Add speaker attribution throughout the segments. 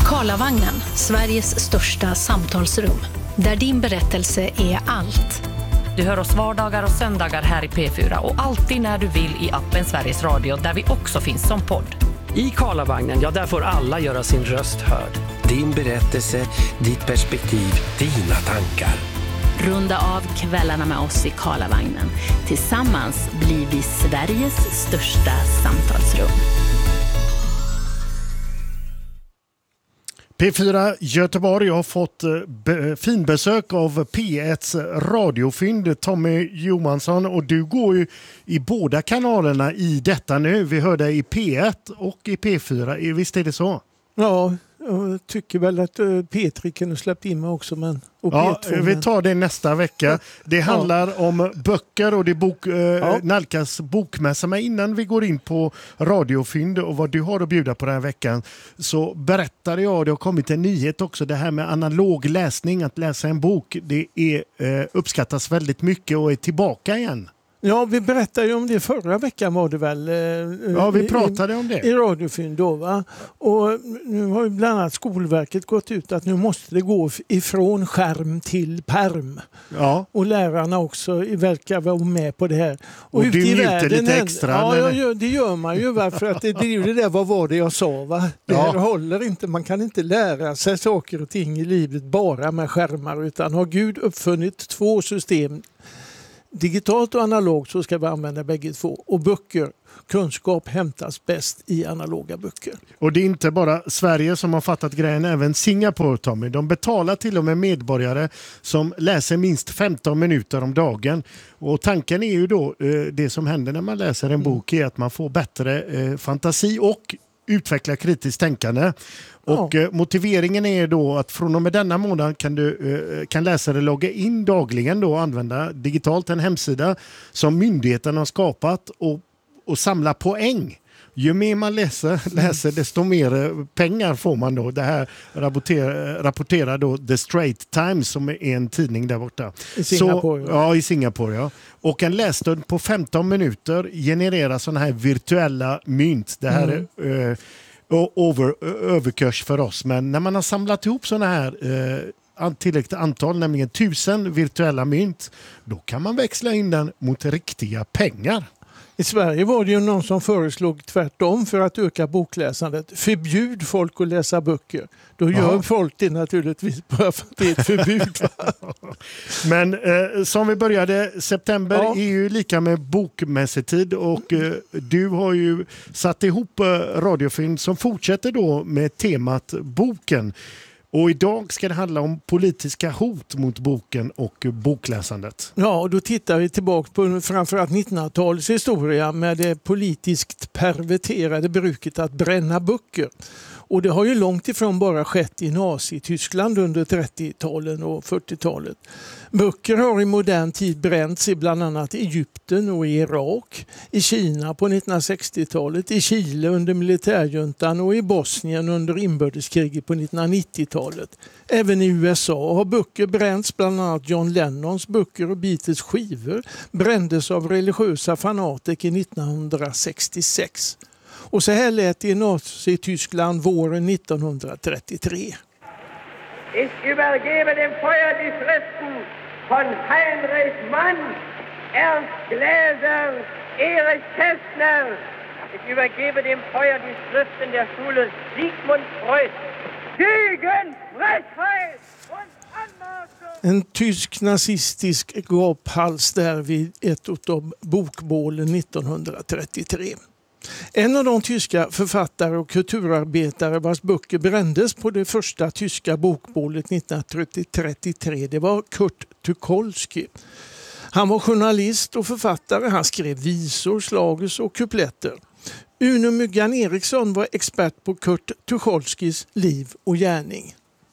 Speaker 1: Karlavagnen, Sveriges största samtalsrum. Där din berättelse är allt.
Speaker 2: Du hör oss vardagar och söndagar här i P4 och alltid när du vill i appen Sveriges Radio där vi också finns som podd.
Speaker 3: I Karlavagnen, ja, där får alla göra sin röst hörd.
Speaker 4: Din berättelse, ditt perspektiv, dina tankar.
Speaker 5: Runda av kvällarna med oss i Karlavagnen. Tillsammans blir vi Sveriges största samtalsrum.
Speaker 6: P4 Göteborg har fått finbesök av P1s radiofynd Tommy Johansson, och du går ju i båda kanalerna i detta nu. Vi hör dig i P1 och i P4. Visst är det så?
Speaker 7: Ja, jag tycker väl att P3 kunde släppt in mig också. Men, och
Speaker 6: ja,
Speaker 7: P2,
Speaker 6: vi tar det nästa vecka. Det handlar om böcker och det nalkas bokmässa. Men innan vi går in på radiofynd och vad du har att bjuda på den här veckan, så berättade jag, det har kommit en nyhet också, det här med analog läsning, att läsa en bok, det är, uppskattas väldigt mycket och är tillbaka igen.
Speaker 7: Ja, vi berättade ju om det förra veckan var det väl.
Speaker 6: Ja, vi pratade om det.
Speaker 7: I radiofynd då, va? Och nu har ju bland annat Skolverket gått ut att nu måste det gå ifrån skärm till perm. Ja. Och lärarna också verkar vara med på det här.
Speaker 6: Och du njuter lite extra?
Speaker 7: Ja, det gör man ju, för att det är ju det där, vad var det jag sa, va? Det här håller inte, man kan inte lära sig saker och ting i livet bara med skärmar, utan har Gud uppfunnit två system, digitalt och analogt, så ska vi använda bägge två. Och böcker, kunskap hämtas bäst i analoga böcker.
Speaker 6: Och det är inte bara Sverige som har fattat grejen, även Singapore, Tommy. De betalar till och med medborgare som läser minst 15 minuter om dagen. Och tanken är ju då, det som händer när man läser en bok är att man får bättre fantasi och utveckla kritiskt tänkande. Och motiveringen är då att från och med denna månad kan läsare logga in dagligen då och använda digitalt en hemsida som myndigheten har skapat och samla poäng. Ju mer man läser desto mer pengar får man då. Det här rapporterar då The Straits Times, som är en tidning där borta.
Speaker 7: I Singapore.
Speaker 6: I Singapore, ja. Och en lässtund på 15 minuter genererar sådana här virtuella mynt. Det här är överkurs för oss. Men när man har samlat ihop sådana här tillräckligt antal, nämligen 1000 virtuella mynt, då kan man växla in den mot riktiga pengar.
Speaker 7: I Sverige var det ju någon som föreslog tvärtom för att öka bokläsandet. Förbjud folk att läsa böcker. Då gör folk det naturligtvis bara för att det är ett förbud.
Speaker 6: Men som vi började, september är ju lika med bokmässetid, och du har ju satt ihop radiofilm som fortsätter då med temat boken. Och idag ska det handla om politiska hot mot boken och bokläsandet.
Speaker 7: Ja, och då tittar vi tillbaka på framförallt 1900-talets historia med det politiskt perverterade bruket att bränna böcker. Och det har ju långt ifrån bara skett i Nazi-Tyskland under 30-talet och 40-talet. Böcker har i modern tid bränts i bland annat Egypten och Irak, i Kina på 1960-talet, i Chile under militärjuntan och i Bosnien under inbördeskriget på 1990-talet. Även i USA har böcker bränts, bland annat John Lennons böcker och Beatles skivor brändes av religiösa fanatiker 1966. Och så här lät det i Nazi-Tyskland våren 1933.
Speaker 8: Ich übergebe dem Feuer die Schriften von Heinrich Mann, Ernst Gläser, Erich Kästner. Ich übergebe dem Feuer die Schriften der Schule Sigmund Freud. Gegen Frechheit und Anmaßung!
Speaker 7: En tysk nazistisk gaphals där vid ett av bokbålen 1933. En av de tyska författare och kulturarbetare vars böcker brändes på det första tyska bokbålet 1933, det var Kurt Tucholsky. Han var journalist och författare, han skrev visor, slagers och kupletter. Uno Myggan Eriksson var expert på Kurt Tucholskys liv och gärning.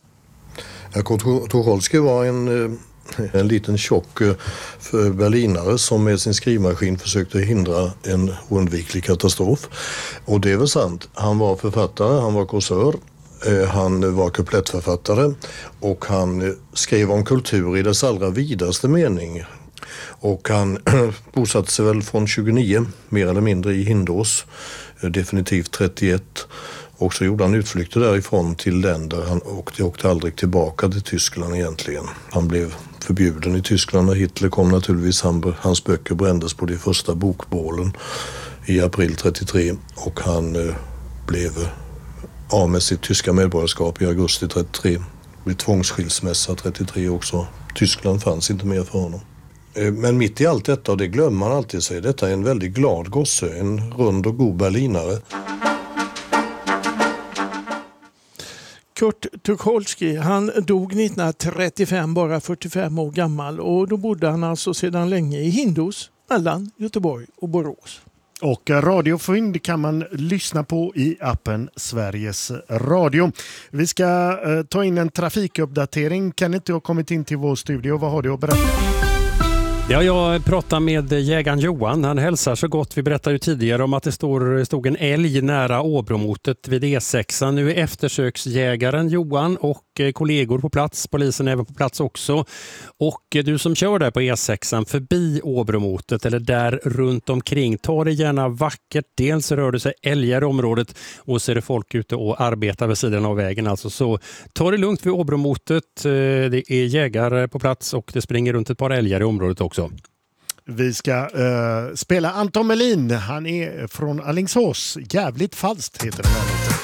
Speaker 9: Kurt Tucholsky var en liten tjock berlinare som med sin skrivmaskin försökte hindra en oundviklig katastrof. Och det är väl sant. Han var författare, han var kåsör, han var kuplettförfattare och han skrev om kultur i dess allra vidaste mening. Och han bosatte sig väl från 29 mer eller mindre i Hindås, definitivt 31. Och så gjorde han utflykter därifrån till länder. Han åkte aldrig tillbaka till Tyskland egentligen. Han blev förbjuden i Tyskland när Hitler kom naturligtvis. Hans böcker brändes på de första bokbålen i april 33 och han blev av med sitt tyska medborgarskap i augusti 33. Vid tvångsskilsmässa 33 också. Tyskland fanns inte mer för honom. Men mitt i allt detta, och det glömmer man alltid sig, detta är en väldigt glad gosse, en rund och god berlinare.
Speaker 7: Kurt Tucholsky, han dog 1935, bara 45 år gammal, och då bodde han alltså sedan länge i Hindås mellan Göteborg och Borås.
Speaker 6: Och radiofynd kan man lyssna på i appen Sveriges Radio. Vi ska ta in en trafikuppdatering. Kan inte ha kommit in till vår studio? Vad har du att berätta?
Speaker 10: Ja, jag pratar med jägaren Johan. Han hälsar så gott. Vi berättade ju tidigare om att det stod en älg nära Åbromotet vid E6. Nu är eftersöksjägaren Johan och kollegor på plats. Polisen är även på plats också. Och du som kör där på E6 förbi Åbromotet eller där runt omkring, ta det gärna vackert. Dels rör det sig älgar i området och så är det folk ute och arbetar vid sidan av vägen. Alltså, så ta det lugnt vid Åbromotet. Det är jägare på plats och det springer runt ett par älgar i området också.
Speaker 6: Vi ska spela Anton Melin. Han är från Alingsås. Jävligt falskt heter den här låten.